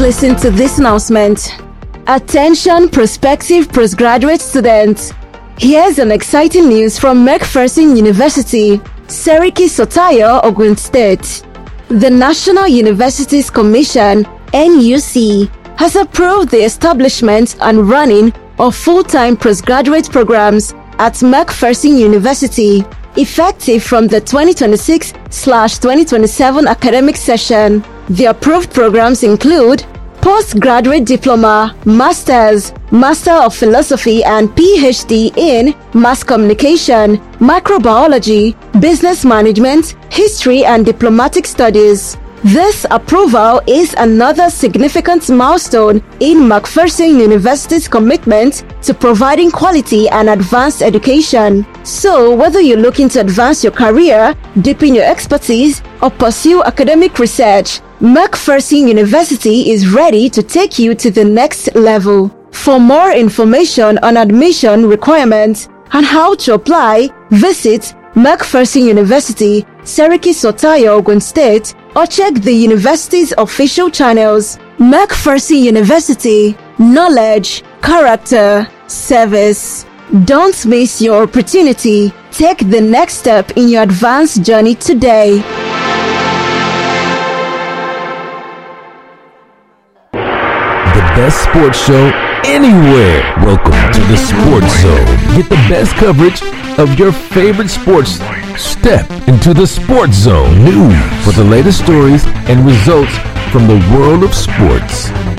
listen to this announcement. Attention prospective postgraduate students. Here's an exciting news from McPherson University, Seriki Sotayo, Ogun State. The National Universities Commission, NUC, has approved the establishment and running of full-time postgraduate programs at McPherson University, effective from the 2026/2027 academic session. The approved programs include postgraduate diploma, master's, Master of Philosophy and PhD in Mass Communication, Microbiology, Business Management, History and Diplomatic Studies. This approval is another significant milestone in McPherson University's commitment to providing quality and advanced education. So, whether you're looking to advance your career, deepen your expertise, or pursue academic research, McPherson University is ready to take you to the next level. For more information on admission requirements and how to apply, visit McPherson University, Seriki Sotayo, Ogun State, or check the university's official channels. McPherson University, knowledge, character, service. Don't miss your opportunity. Take the next step in your advanced journey today. The best sports show anywhere. Welcome to the Sports Zone. Get the best coverage of your favorite sports. Step into the Sports Zone. News for the latest stories and results from the world of sports.